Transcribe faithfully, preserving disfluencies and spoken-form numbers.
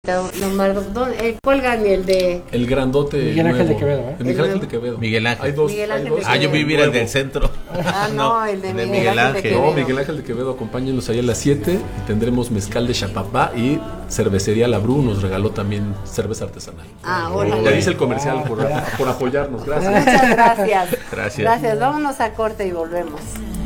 Don Mardo, don, eh, cuelgan el de... El grandote Miguel Ángel nuevo. de Quevedo, ¿eh? El Miguel Ángel de Quevedo. Miguel Ángel. Hay dos, Miguel hay Ángel dos, de Ah, yo Quevedo. viví en el del centro. Ah, no, el de, de Miguel, Miguel Ángel. Ángel. de No, Quevedo. Miguel Ángel de Quevedo, acompáñenos ahí a las siete y tendremos mezcal de Chapapá y cervecería Labru nos regaló también cerveza artesanal. Ah, órale. Ya dice el comercial por, por apoyarnos, gracias. Muchas gracias. Gracias. Gracias, vámonos a corte y volvemos.